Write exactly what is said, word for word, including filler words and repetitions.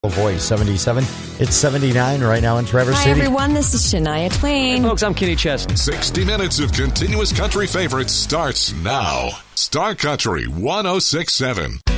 Voice seventy-seven. It's seventy-nine right now in Traverse Hi, City. Hi, everyone. This is Shania Twain. Hey, folks, I'm Kenny Chesney. sixty minutes of continuous country favorites starts now. Star Country one oh six point seven.